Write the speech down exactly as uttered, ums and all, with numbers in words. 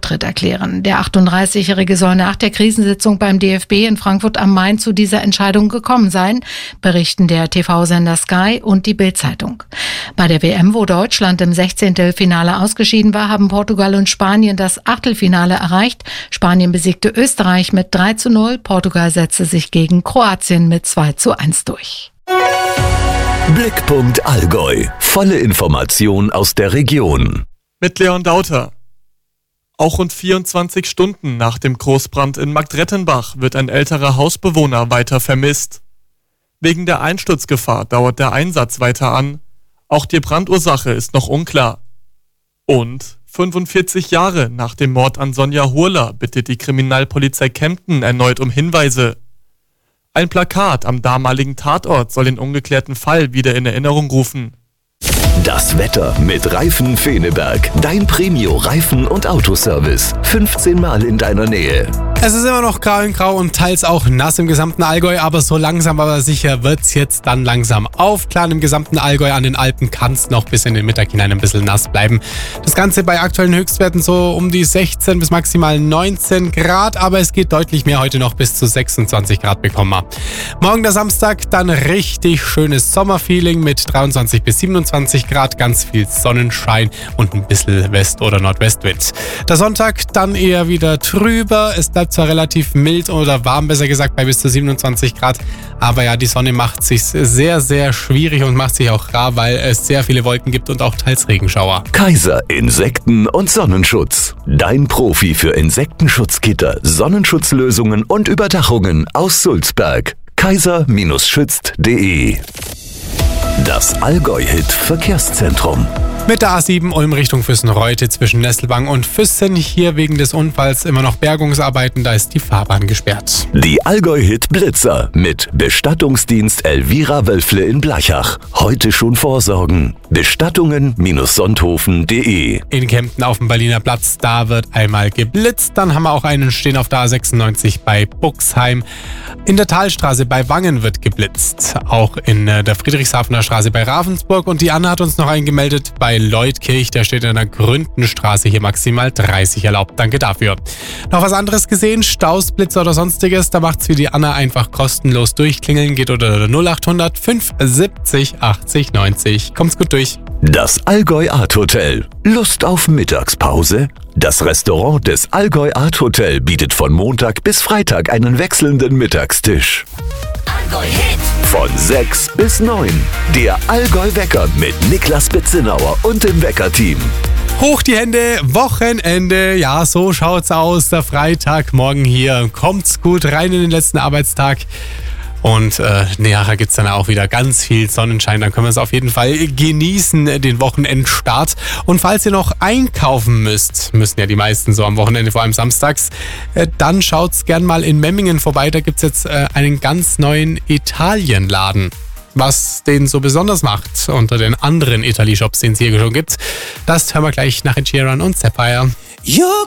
Rücktritt erklären. Der achtunddreißigjährige soll nach der Krisensitzung beim D F B in Frankfurt am Main zu dieser Entscheidung gekommen sein, berichten der T V-Sender Sky und die Bild-Zeitung. Bei der W M, wo Deutschland im Sechzehntelfinale ausgeschieden war, haben Portugal und Spanien das Achtelfinale erreicht. Spanien besiegte Österreich mit drei zu null, Portugal setzte sich gegen Kroatien mit zwei zu eins durch. Blickpunkt Allgäu. Volle Information aus der Region. Mit Leon Dauter. Auch rund vierundzwanzig Stunden nach dem Großbrand in Marktrettenbach wird ein älterer Hausbewohner weiter vermisst. Wegen der Einsturzgefahr dauert der Einsatz weiter an. Auch die Brandursache ist noch unklar. Und fünfundvierzig Jahre nach dem Mord an Sonja Hurler bittet die Kriminalpolizei Kempten erneut um Hinweise. Ein Plakat am damaligen Tatort soll den ungeklärten Fall wieder in Erinnerung rufen. Das Wetter mit Reifen Feneberg. Dein Premio-Reifen- und Autoservice. fünfzehn Mal in deiner Nähe. Es ist immer noch grau in grau und teils auch nass im gesamten Allgäu, aber so langsam aber sicher wird's jetzt dann langsam aufklaren. Im gesamten Allgäu an den Alpen kann's noch bis in den Mittag hinein ein bisschen nass bleiben. Das Ganze bei aktuellen Höchstwerten so um die sechzehn bis maximal neunzehn Grad, aber es geht deutlich mehr, heute noch bis zu sechsundzwanzig Grad bekommen wir. Morgen der Samstag, dann richtig schönes Sommerfeeling mit dreiundzwanzig bis siebenundzwanzig Grad, ganz viel Sonnenschein und ein bisschen West- oder Nordwestwind. Der Sonntag dann eher wieder trüber, es bleibt zwar relativ mild oder warm, besser gesagt, bei bis zu siebenundzwanzig Grad, aber ja, die Sonne macht sich sehr, sehr schwierig und macht sich auch rar, weil es sehr viele Wolken gibt und auch teils Regenschauer. Kaiser Insekten- und Sonnenschutz. Dein Profi für Insektenschutzgitter, Sonnenschutzlösungen und Überdachungen aus Sulzberg. kaiser schützt punkt de. Das Allgäu-Hit-Verkehrszentrum. Mit der A sieben Ulm Richtung Füssen-Reute zwischen Nesselbang und Füssen. Hier wegen des Unfalls immer noch Bergungsarbeiten, da ist die Fahrbahn gesperrt. Die Allgäu-Hit-Blitzer mit Bestattungsdienst Elvira Wölfle in Blachach. Heute schon vorsorgen. Bestattungen Sonthofen punkt de. In Kempten auf dem Berliner Platz, da wird einmal geblitzt. Dann haben wir auch einen stehen auf der A sechsundneunzig bei Buxheim. In der Talstraße bei Wangen wird geblitzt. Auch in der Friedrichshafener Straße bei Ravensburg. Und die Anna hat uns noch eingemeldet bei Leutkirch, der steht in der Gründenstraße, hier maximal dreißig erlaubt. Danke dafür. Noch was anderes gesehen? Staus, Blitzer oder sonstiges? Da macht's wie die Anna, einfach kostenlos durchklingeln. Geht unter null achthundert fünfundsiebzig achtzig neunzig. Kommt's gut durch. Das Allgäu Art Hotel. Lust auf Mittagspause? Das Restaurant des Allgäu Art Hotel bietet von Montag bis Freitag einen wechselnden Mittagstisch. Allgäu Hit. Von sechs bis neun. Der Allgäu Wecker mit Niklas Betzinauer und dem Wecker-Team. Hoch die Hände, Wochenende, ja, so schaut's aus. Der Freitagmorgen hier. Kommt's gut rein in den letzten Arbeitstag. Und äh, nachher gibt's dann auch wieder ganz viel Sonnenschein. Dann können wir es auf jeden Fall genießen, den Wochenendstart. Und falls ihr noch einkaufen müsst, müssen ja die meisten so am Wochenende, vor allem samstags, äh, dann schaut's gern mal in Memmingen vorbei. Da gibt's jetzt äh, einen ganz neuen Italienladen. Was den so besonders macht unter den anderen Italy-Shops, den es hier schon gibt, das hören wir gleich nach Ed Sheeran und Sapphire.